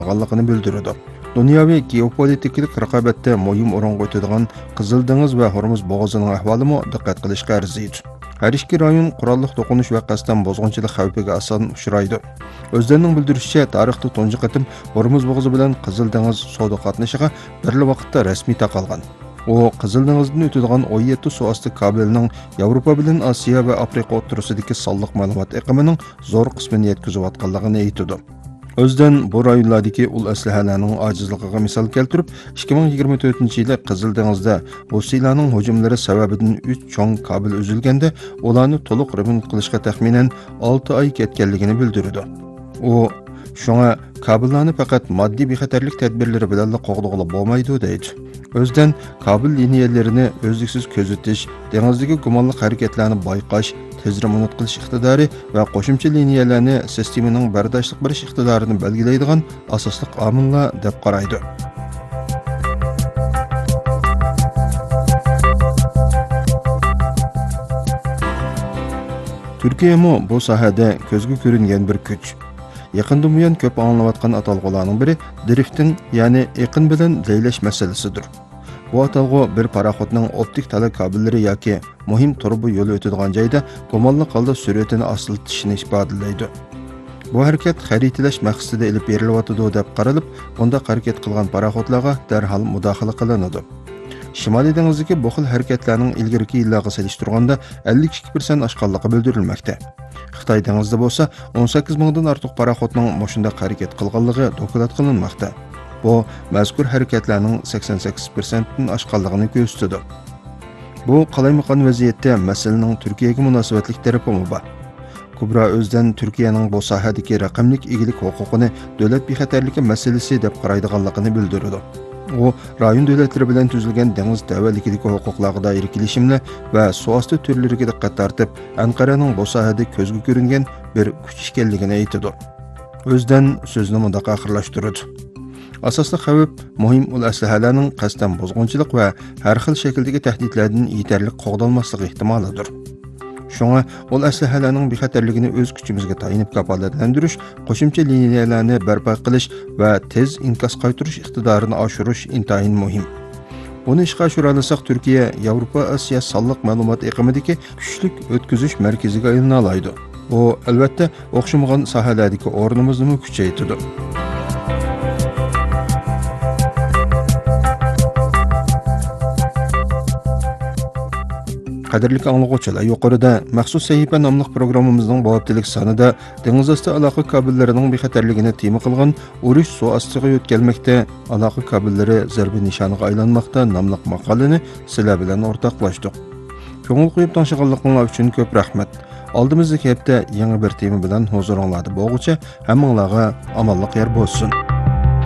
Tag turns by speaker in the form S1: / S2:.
S1: qilganligini bildirdi. Dunyoviy geopolitik raqobatda muhim o'rin o'tadigan Qizil dengiz va Hormuz bo'g'ozining ahvolimi diqqat qilishga arziydi. Her iki rayon qurolli to'qinish va qasddan bozg'unchilik xavfiga asosan uchraydi. O'zlarining bildirishicha, tarixda tunji qatim Hormuz bo'g'ozi bilan Qizil dengiz savdo qatnashiga birli vaqtda rasmiy taqalgan. O Qizil dengizdan o'tadigan 17 suvosti kabelining Yevropa bilan Osiyo va Afrika o'rtasidagi sonliq ma'lumot iqimining zo'r qismini yetkazayotganligini aytdi. O'zdan bu rayonlardagi ul aslahalarning ojizligiga misol keltirib, 2024-yili Qizil dengizda Rossiyaning hujumlari sababidan 3 cho'ng kabel uzilganda, ularni to'liq remont qilishga taxminan 6 oy ketganligini bildirdi. U shunga kabellarni faqat moddiy bexatarlik tadbirlari bilan qo'g'dog'ilib bo'lmaydi deydi. O'zdan kabel liniyalarini o'zliksiz kuzatish, dengizdagi gumonli harakatlarni bayqash, tez remont qilish iqtidori va qo'shimcha liniyalarni sistemaning bardoshlik berish iqtidorini belgilaydigan asosli omillar deb qaraydi. Turkiya mu bu sohada ko'zga ko'ringan bir kuch. Yaqindan buyon ko'p anglayotgan atalg'ularning biri drifting, ya'ni yaqin bilan laylash masalasidir. Bu atalg'u bir paraxotning optik tala kabellari yoki muhim turbi yo'li o'tadigan joyda gumonli holda sur'atini asıltishini ifodalaydi. Bu harakat xaritalash maqsadida olib berilyotidi deb qaralib, bunda harakat qilgan paraxotlarga darhol mudohala qilinadi. Shimoliy dengizdagi bu xil harakatlarning ilgirki yillarga solishtirganda 52% oshganligi bildirilmoqda. Xitoy dengizida bo'lsa 18 mingdan ortiq paraxotning moshunda harakat qilganligi dokulat qilinmoqda. Bu mazkur harakatlarning 88%dan oshganligini ko'rsatadi. Bu qalaymaqon vaziyatda masalaning Turkiyaga munosabatlik tarafimi bor. Kubra o'zdan Turkiyaning bu sohadagi raqamlik egilik huquqini davlat bexatarligi masalasi deb qaraydiganligini bildirdi. O rayon davlatlari bilan tuzilgan dengiz tavallikidagi huquqlarga doir kelishimlar va suvosti turlariga diqqat tortib, Anqaraning bu sohada ko'zga ko'ringan bir kuch ekanligini aytdi. O'zdan so'zni mundaq oxirlashtirdi. Asosli xavf muhim ul aslahalarning qasddan bozg'unchilik va har xil shakldagi tahdidlardan yetarli qo'g'dalmasligi ehtimolidir. Shunga ul aslahalarning bexatarligini o'z kuchimizga tayinib kafolatlantirish, qo'shimcha liniyalarni barpo qilish va tez inkas qaytarish iqtidorini oshirish intayin muhim. Buni ishga oshiralasak, Turkiya Yevropa Osiyo sonliq ma'lumot iqimidagi kuchli o'tkazish markaziga aylana oladi. Bu albatta o'xshamagan sohalardagi o'rnimizni kuchaytiradi. Qadrli anglag'uvchilar, yuqorida maxsus sahifa nomli programmamizning bu haftalik sonida dengiz osti aloqa kabellarining bexatarligini tema qilgan urush suv ostiga o'tkazmoqda, aloqa kabellari zarba nishoniga aylanmoqda nomli maqolani sizlar bilan o'rtoqlashdik. Ko'ngil qo'yib tomoshabinlarga uchun ko'p rahmat. Oldimizdagi hafta yangi bir tema bilan huzuringizda bo'lguncha hammanglarga omonlik yer bo'lsin.